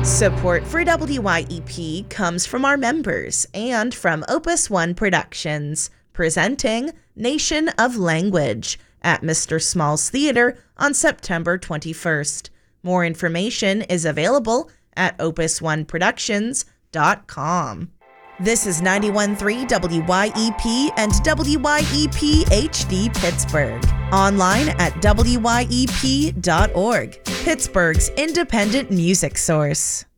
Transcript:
Support for WYEP comes from our members and from Opus One Productions, presenting Nation of Language at Mr. Small's Theater on September 21st. More information is available at opusoneproductions.com. This is 91.3 WYEP and WYEP HD Pittsburgh. Online at wyep.org, Pittsburgh's independent music source.